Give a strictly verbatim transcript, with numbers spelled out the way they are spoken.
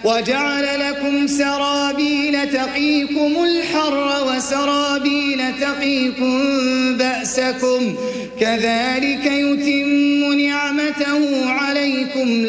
وجعل لكم سرابيل تقيكم الحر وسرابيل تقيكم بأسكم كذلك يتم نعمته عليكم